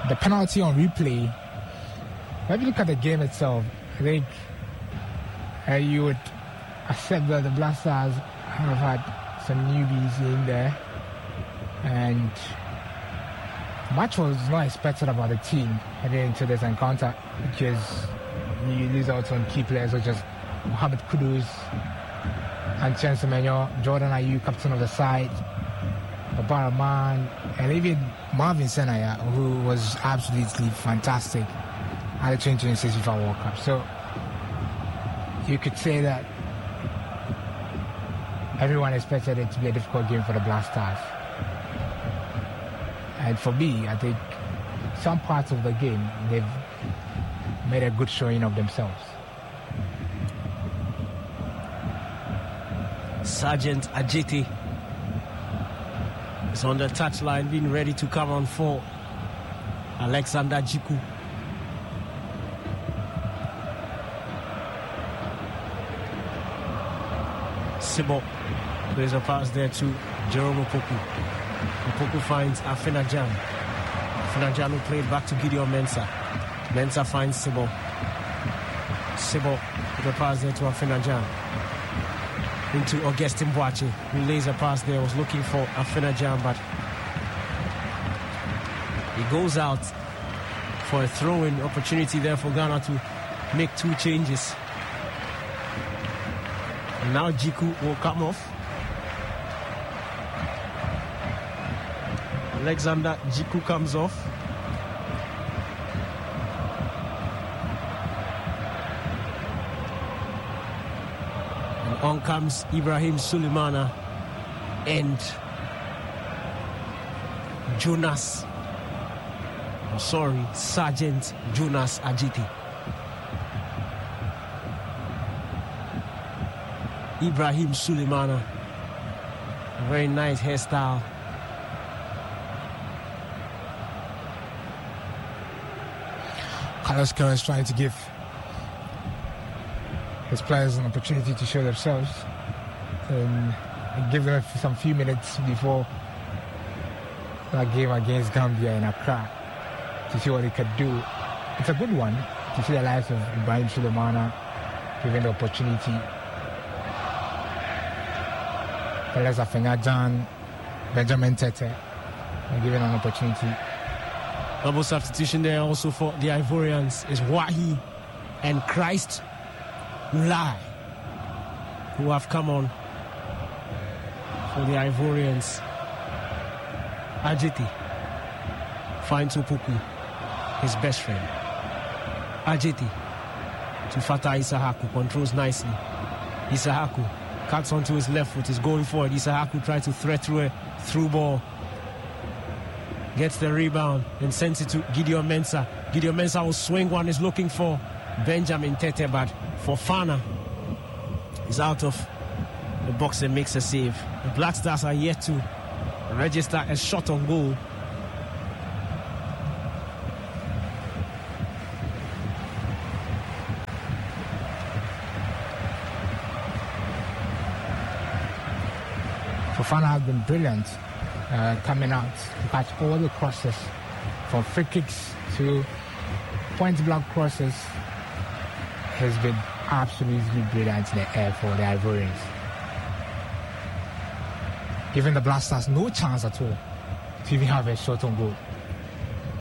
the penalty on replay, if you look at the game itself, I think you would accept that the Black Stars have had some newbies in there, and much was not expected about the team heading into this encounter, because you lose out on key players such as Mohamed Kudus and Chen Semenyo, Jordan Ayew, captain of the side, Baraman, and even Marvin Senaya, who was absolutely fantastic at the 2026 FIFA World Cup. So you could say that everyone expected it to be a difficult game for the Black Stars. And for me, I think some parts of the game, they've made a good showing of themselves. Sergeant Ajiti is on the touchline, being ready to come on for Alexander Jiku. Sibo plays a pass there to Jerome Opoku. Opoku finds Afena-Gyan. Afena-Gyan will play it back to Gideon Mensah. Mensah finds Sibo. Sibo with a pass there to Afena-Gyan. Into Augustin Boache, who lays a pass there, was looking for Afena-Gyan, but he goes out for a throw-in opportunity there for Ghana to make two changes. And now Jiku will come off. Alexander Jiku comes off. And on comes Ibrahim Sulemana and Sergeant Jonas Ajiti. Ibrahim Sulemana, a very nice hairstyle. Carlos Queiroz is trying to give his players an opportunity to show themselves and give them some few minutes before that game against Gambia in Accra to see what they could do. It's a good one to see the likes of Ibrahim Sulemana given the opportunity. Players of Afena-Gyan, Benjamin Tete are given an opportunity. Double substitution there also for the Ivorians is Wahi and Christ Ulai, who have come on for the Ivorians. Ajiti finds Opoku, his best friend. Ajiti to Fatah Isahaku, controls nicely. Isahaku cuts onto his left foot, is going forward. Isahaku tries to thread through a through ball. Gets the rebound and sends it to Gideon Mensah. Gideon Mensah will swing one, is looking for Benjamin Tete, but Fofana is out of the box and makes a save. The Black Stars are yet to register a shot on goal. Fofana has been brilliant coming out to catch all the crosses, from free kicks to point blank crosses. Has been absolutely brilliant in the air for the Ivorians, giving the Black Stars no chance at all to even have a shot on goal.